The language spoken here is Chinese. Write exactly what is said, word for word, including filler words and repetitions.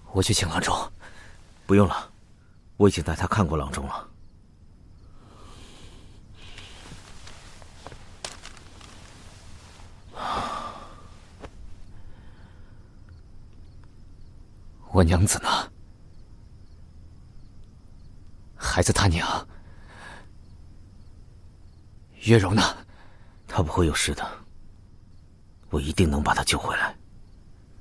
我去请郎中。 不用了，我已经带他看过郎中了。 我娘子呢？孩子他娘，月容呢？ 他不会有事的，我一定能把他救回来。